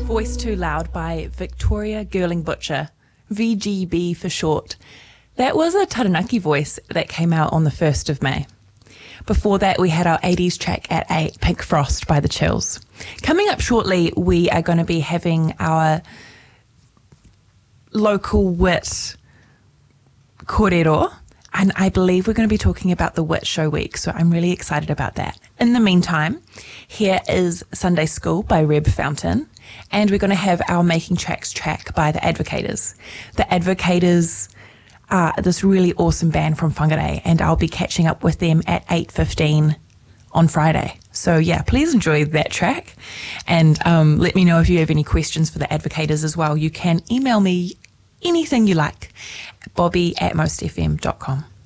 Voice Too Loud by Victoria Girling Butcher, VGB for short. That was a Taranaki voice that came out on the 1st of May. Before that, we had our 80s track at 8, Pink Frost by The Chills. Coming up shortly, we are going to be having our local wit kōrero, and I believe we're going to be talking about the Wit Show Week, so I'm really excited about that. In the meantime, here is Sunday School by Reb Fountain, and we're going to have our Making Tracks track by The Advocators. The Advocators are this really awesome band from Whangarei, and I'll be catching up with them at 8:15 on Friday. So yeah, please enjoy that track, and let me know if you have any questions for The Advocators as well. You can email me anything you like, bobby@mostfm.com.